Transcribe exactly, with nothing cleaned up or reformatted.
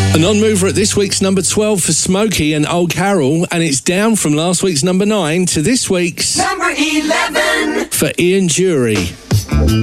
A non-mover at this week's number twelve for Smokey and Old Carol, and it's down from last week's number nine to this week's number eleven for Ian Jury.